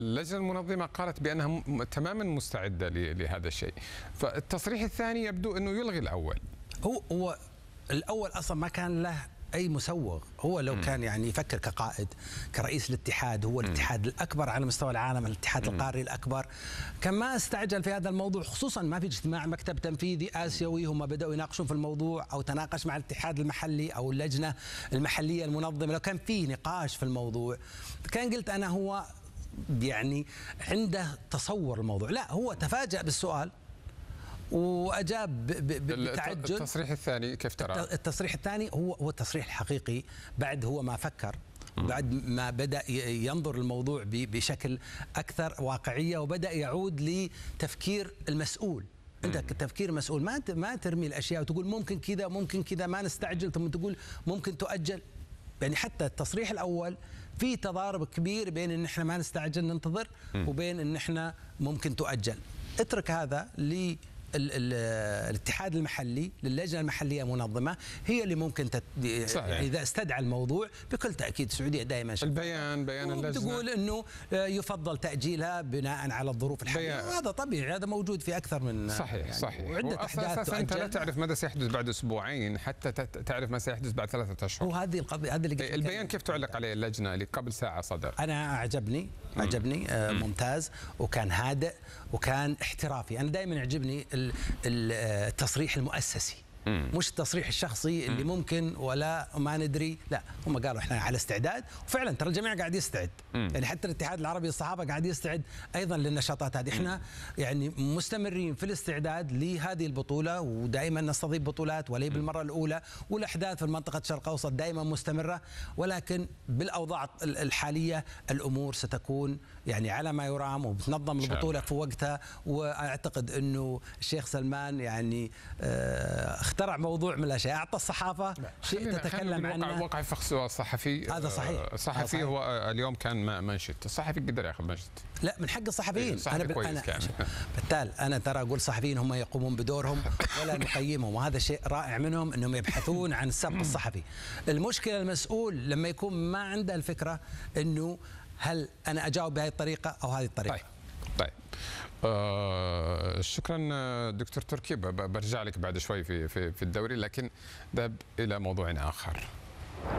اللجنة المنظمة قالت بأنها تماما مستعدة لهذا الشيء، فالتصريح الثاني يبدو أنه يلغي الأول. هو الأول أصلا ما كان له أي مسوغ. هو لو كان يعني يفكر كقائد، كرئيس الاتحاد، هو الاتحاد الأكبر على مستوى العالم، الاتحاد القاري الأكبر، كان ما استعجل في هذا الموضوع، خصوصا ما في اجتماع مكتب تنفيذي آسيوي هم بدأوا يناقشون في الموضوع، أو تناقش مع الاتحاد المحلي أو اللجنة المحلية المنظمة. لو كان في نقاش في الموضوع كان قلت أنا هو يعني عنده تصور الموضوع. لا، هو تفاجأ بالسؤال واجاب بتعجل. التصريح الثاني كيف ترى؟ التصريح الثاني هو التصريح الحقيقي بعد هو ما فكر، بعد ما بدأ ينظر الموضوع بشكل أكثر واقعية، وبدأ يعود لتفكير المسؤول. أنت كتفكير مسؤول ما ترمي الأشياء وتقول ممكن كذا ممكن كذا، ما نستعجل ثم تقول ممكن تؤجل. يعني حتى التصريح الأول في تضارب كبير بين ان احنا ما نستعجل ننتظر وبين ان احنا ممكن تؤجل. اترك هذا الاتحاد المحلي، للجنة المحلية المنظمة، هي اللي ممكن إذا استدعى الموضوع بكل تأكيد. السعودية دائما بيان اللجنة تقول أنه يفضل تأجيلها بناء على الظروف الحالية، وهذا طبيعي، هذا موجود في أكثر من صحيح وعدة أحداث تؤجل. أنت لا تعرف ماذا سيحدث بعد أسبوعين حتى تعرف ما سيحدث بعد 3 أشهر. وهذه القضية، هذا اللي البيان كيف تعلق عليه اللجنة اللي قبل ساعة صدر؟ أنا أعجبني ممتاز، وكان هادئ وكان احترافي. أنا دائما يعجبني التصريح المؤسسي، مش التصريح الشخصي اللي ممكن ولا ما ندري. لا، هم قالوا احنا على استعداد، وفعلا ترى الجميع قاعد يستعد. يعني حتى الاتحاد العربي للصحافه قاعد يستعد ايضا للنشاطات هذه. احنا يعني مستمرين في الاستعداد لهذه البطوله، ودائما نستضيف بطولات ولي بالمره الاولى، والاحداث في المنطقه الشرق الاوسط دائما مستمره، ولكن بالاوضاع الحاليه الامور ستكون يعني على ما يرام، وبتنظم البطوله في وقتها. واعتقد انه الشيخ سلمان يعني اخترع موضوع من الاشياء، اعطى الصحافه شيء تتكلم عنه. وقع في خصوص الصحفي. هذا صحيح. الصحفي هو اليوم كان منشط، الصحفي قدر ياخذ منشط. لا، من حق الصحفيين. انا بالتالي انا ترى اقول الصحفيين هم يقومون بدورهم ولا نقيمهم، وهذا شيء رائع منهم انهم يبحثون عن السبق الصحفي. المشكله المسؤول لما يكون ما عنده الفكره انه هل انا اجاوب بهذه الطريقه او هذه الطريقه. طيب. شكرا دكتور تركي، برجع لك بعد شوي في الدوري، لكن ذهب الى موضوع اخر.